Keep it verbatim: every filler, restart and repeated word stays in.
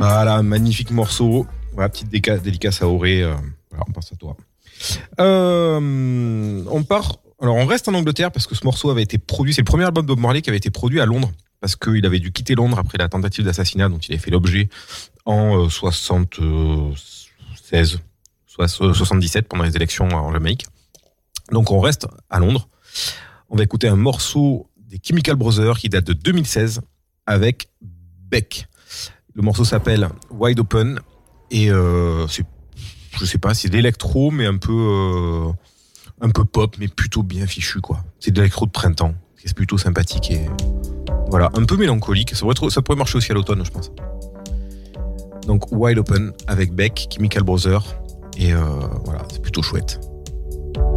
Voilà, magnifique morceau. Voilà, petite déca- dédicace à Auré. Euh, voilà, on pense à toi. Euh, on part. Alors, on reste en Angleterre parce que ce morceau avait été produit. C'est le premier album de Bob Marley qui avait été produit à Londres parce qu'il avait dû quitter Londres après la tentative d'assassinat dont il avait fait l'objet en euh, soixante-seize, soit soixante-dix-sept pendant les élections en Jamaïque. Donc, on reste à Londres. On va écouter un morceau des Chemical Brothers qui date de deux mille seize avec Beck. Le morceau s'appelle Wide Open et euh, c'est, je sais pas, c'est de l'électro mais un peu, euh, un peu pop mais plutôt bien fichu quoi. C'est de l'électro de printemps, c'est plutôt sympathique et voilà, un peu mélancolique. Ça pourrait, être, ça pourrait marcher aussi à l'automne, je pense. Donc Wide Open avec Beck, Chemical Brothers et euh, voilà, c'est plutôt chouette.